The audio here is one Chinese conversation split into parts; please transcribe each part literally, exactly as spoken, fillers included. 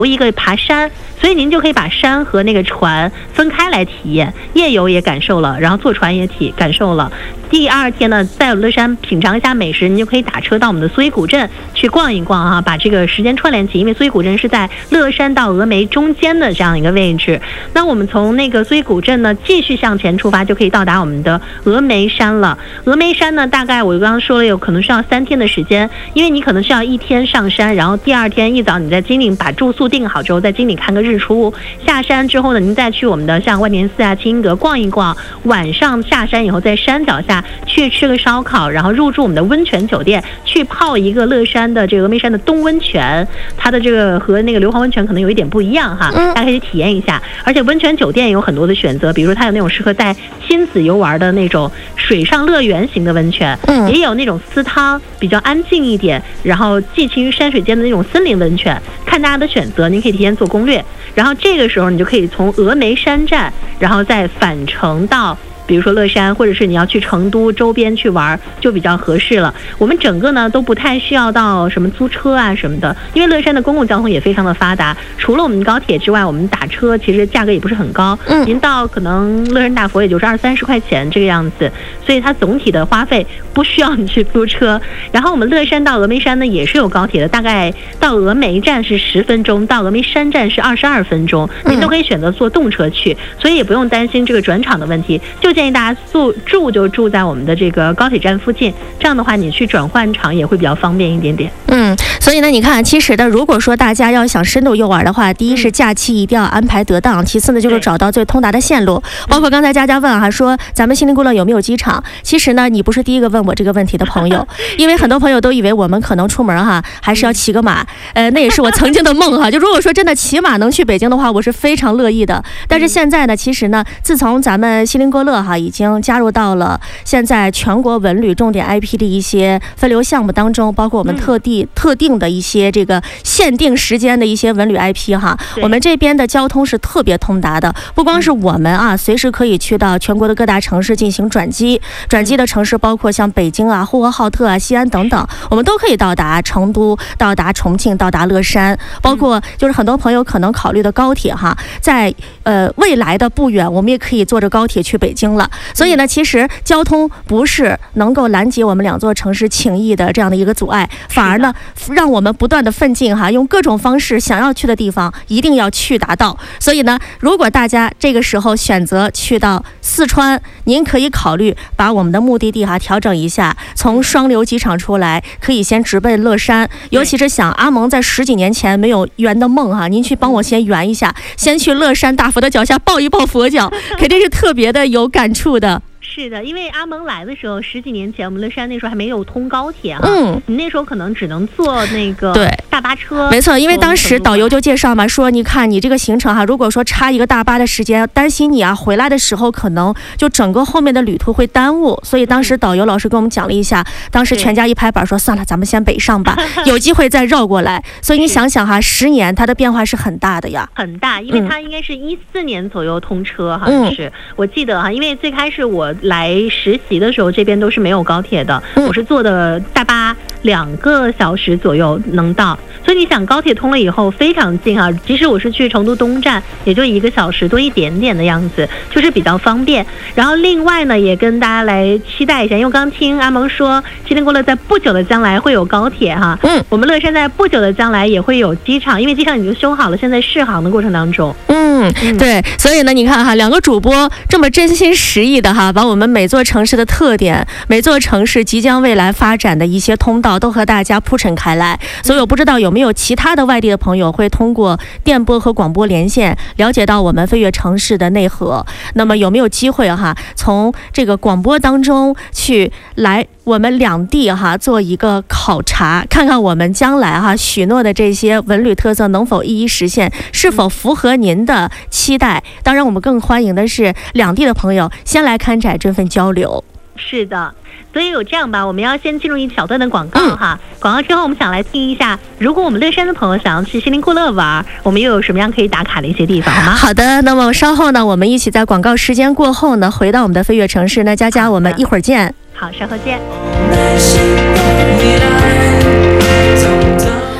一个爬山，所以您就可以把山和那个船分开来体验，夜游也感受了，然后坐船也体感受了。第二天呢，在乐山品尝一下美食，您就可以打车到我们的苏伊古镇去逛一逛啊，把这个时间串联起，因为苏伊古镇是在乐山到峨眉中间的这样一个位置。那我们从那个苏伊古镇呢继续向前出发，就可以到达我们的峨眉山了。峨眉山呢，大概我刚刚说了，有可能需要三天的时间，因为你可能需要一天上山，然后第二天一早你在金陵把住宿定好之后，在金陵看个日出，下山之后呢，您再去我们的像万年寺啊、清音阁逛一逛，晚上下山以后在山脚下去吃个烧烤，然后入住我们的温泉酒店，去泡一个乐山的这个峨眉山的冬温泉，它的这个和那个硫磺温泉可能有一点不一样哈，大家可以体验一下。而且温泉酒店有很多的选择，比如说它有那种适合带亲子游玩的那种水上乐园型的温泉，也有那种私汤比较安静一点，然后寄情于山水间的那种森林温泉，看大家的选择，您可以提前做攻略。然后这个时候你就可以从峨眉山站，然后再返程到比如说乐山，或者是你要去成都周边去玩，就比较合适了。我们整个呢都不太需要到什么租车啊什么的，因为乐山的公共交通也非常的发达，除了我们高铁之外，我们打车其实价格也不是很高，嗯，您到可能乐山大佛也就是二三十块钱这个样子，所以它总体的花费不需要你去租车。然后我们乐山到峨眉山呢也是有高铁的，大概到峨眉站是十分钟，到峨眉山站是二十二分钟，您都可以选择坐动车去，所以也不用担心这个转场的问题。就建议大家住住就住在我们的这个高铁站附近，这样的话你去转换场也会比较方便一点点。 嗯，所以呢，你看，其实呢，如果说大家要想深度游玩的话，第一是假期一定要安排得当，其次呢就是找到最通达的线路。包括刚才佳佳问哈、啊，说咱们心灵姑乐有没有机场？其实呢，你不是第一个问我这个问题的朋友，因为很多朋友都以为我们可能出门哈还是要骑个马，呃，那也是我曾经的梦哈。就如果说真的骑马能去北京的话，我是非常乐意的。但是现在呢，其实呢，自从咱们心灵姑乐哈已经加入到了现在全国文旅重点 I P 的一些分流项目当中，包括我们特地、嗯、特定的一些这个限定时间的一些文旅 I P 哈，我们这边的交通是特别通达的，不光是我们啊，随时可以去到全国的各大城市进行转机，转机的城市包括像北京啊、呼和浩特啊、西安等等，我们都可以到达成都、到达重庆、到达乐山，包括就是很多朋友可能考虑的高铁哈，在呃未来的不远，我们也可以坐着高铁去北京了。所以呢，其实交通不是能够拦截我们两座城市情谊的这样的一个阻碍，反而呢，让我们不断的奋进哈，用各种方式想要去的地方一定要去达到。所以呢，如果大家这个时候选择去到四川，您可以考虑把我们的目的地哈调整一下，从双流机场出来，可以先直奔乐山。尤其是想阿蒙在十几年前没有圆的梦哈，您去帮我先圆一下，先去乐山大佛的脚下抱一抱佛脚，肯定是特别的有感触的。 是的，因为阿蒙来的时候，十几年前我们乐山那时候还没有通高铁哈， 嗯， 你那时候可能只能坐那个对大巴车， 没错，因为当时导游就介绍嘛，说你看你这个行程哈，如果说差一个大巴的时间，担心你啊回来的时候可能就整个后面的旅途会耽误，所以当时导游老师跟我们讲了一下，当时全家一拍板说算了，咱们先北上吧，有机会再绕过来。所以你想想哈，十年它的变化是很大的呀， 很大，因为它应该是一四年左右通车，好像是、嗯、我记得哈，因为最开始我来实习的时候，这边都是没有高铁的，嗯、我是坐的大巴，两个小时左右能到。所以你想，高铁通了以后非常近啊，即使我是去成都东站，也就一个小时多一点点的样子，就是比较方便。然后另外呢，也跟大家来期待一下，因为刚听阿蒙说，心灵姑乐在不久的将来会有高铁哈，嗯，我们乐山在不久的将来也会有机场，因为机场已经修好了，现在试航的过程当中。 嗯，对，所以呢，你看哈，两个主播这么真心实意的哈，把我们每座城市的特点、每座城市即将未来发展的一些通道都和大家铺陈开来。所以我不知道有没有其他的外地的朋友会通过电波和广播连线了解到我们飞跃城市的内核。那么有没有机会哈，从这个广播当中去来我们两地哈做一个考察，看看我们将来哈许诺的这些文旅特色能否一一实现，是否符合您的期待。当然我们更欢迎的是两地的朋友先来看展这份交流。 是的，所以有这样吧，我们要先进入一小段的广告哈、嗯、广告之后我们想来听一下，如果我们乐山的朋友想要去心灵姑乐玩，我们又有什么样可以打卡的一些地方好吗？ 好的，那么稍后呢，我们一起在广告时间过后呢，回到我们的飞跃城市。那佳佳，我们一会儿见。 好，稍后见。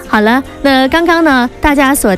好了，那刚刚呢，大家所